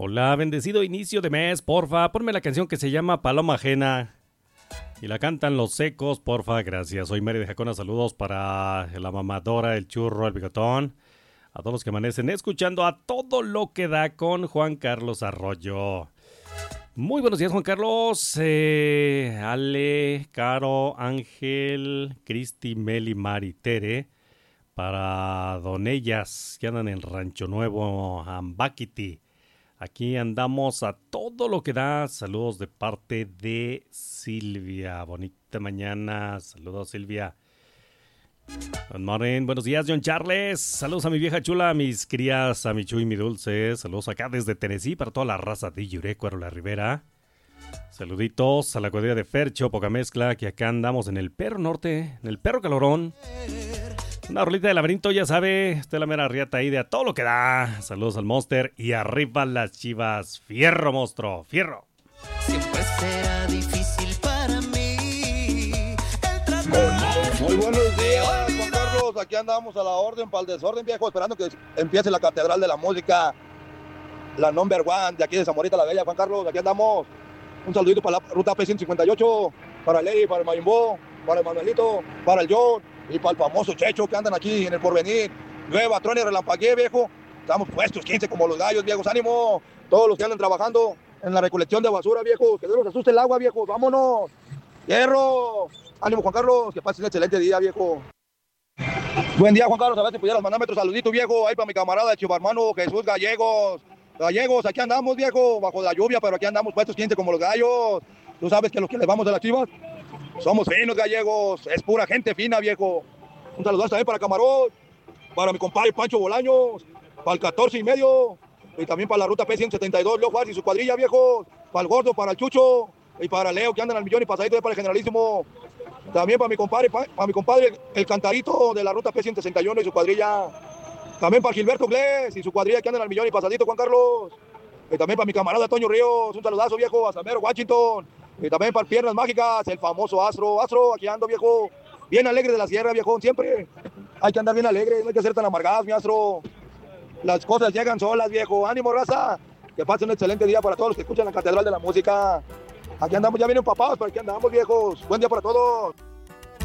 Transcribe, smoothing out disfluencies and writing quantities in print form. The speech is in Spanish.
Hola, bendecido inicio de mes, porfa, ponme la canción que se llama Paloma Ajena. Y la cantan Los Secos, porfa, gracias. Soy Mary de Jacona, saludos para la mamadora, el churro, el bigotón. A todos los que amanecen escuchando a todo lo que da con Juan Carlos Arroyo. Muy buenos días, Juan Carlos. Ale, Caro, Ángel, Cristi, Meli, Mari, Tere. Para Donellas, que andan en Rancho Nuevo, Ambaquiti. Aquí andamos a todo lo que da. Saludos de parte de Silvia. Bonita mañana. Saludos, Silvia. Good morning. Buenos días, John Charles. Saludos a mi vieja chula, a mis crías, a mi Chuy y mi Dulce. Saludos acá desde Tennessee para toda la raza de Yurecuaro, la Ribera. Saluditos a la cuadrilla de Fercho, poca mezcla, que acá andamos en el Perro Norte, en el Perro Calorón. Una rolita de laberinto, ya sabe, usted la mera riata ahí de a todo lo que da. Saludos al Monster y arriba las Chivas. Fierro, monstruo, fierro. Siempre será difícil para mí Muy buenos días, Juan Carlos. Aquí andamos a la orden para el desorden, viejo, esperando que empiece la Catedral de la Música, la number one de aquí de Zamorita la Bella, Juan Carlos. Aquí andamos. Un saludito para la ruta P158, para el Lady, para el Mayimbo, para el Manuelito, para el John y para el famoso Checho que andan aquí en el Porvenir. Nueva, Tron y Relampagué, viejo. Estamos puestos 15 como los gallos, viejos. ¡Ánimo! Todos los que andan trabajando en la recolección de basura, viejo. Que no nos asuste el agua, viejo. ¡Vámonos! ¡Hierro! ¡Ánimo, Juan Carlos! Que pases un excelente día, viejo. Buen día, Juan Carlos. A ver si pudieras mandarme otro saludito, viejo. Ahí para mi camarada, el chivarmano Jesús Gallegos. Gallegos, aquí andamos, viejo. Bajo la lluvia, pero aquí andamos puestos 15 como los gallos. Tú sabes que los que les vamos de las Chivas somos finos, gallegos. Es pura gente fina, viejo. Un saludo también para Camarón, para mi compadre Pancho Bolaños, para el 14 y medio, y también para la ruta P172, Leo Juárez y su cuadrilla, viejo. Para el Gordo, para el Chucho, y para Leo, que andan al millón y pasadito, para el Generalísimo. También para mi compadre el Cantarito de la ruta P161 y su cuadrilla. También para Gilberto Glés y su cuadrilla, que andan al millón y pasadito, Juan Carlos. Y también para mi camarada Toño Ríos, un saludazo, viejo, a Samero, Washington. Y también para Piernas Mágicas, el famoso Astro. Astro, aquí ando, viejo. Bien alegre de la sierra, viejo, siempre. Hay que andar bien alegre, no hay que ser tan amargados, mi Astro. Las cosas llegan solas, viejo. Ánimo, raza. Que pasen un excelente día para todos los que escuchan la Catedral de la Música. Aquí andamos, ya vienen papados, pero aquí andamos, viejos. Buen día para todos.